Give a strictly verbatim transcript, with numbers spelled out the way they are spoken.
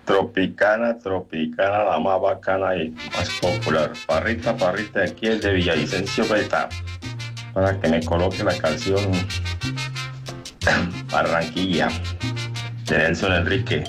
Tropicana, Tropicana, la más bacana y más popular. Parrita, parrita, aquí es de Villavicencio, Beta, para que me coloque la canción Barranquilla de Nelson Enrique.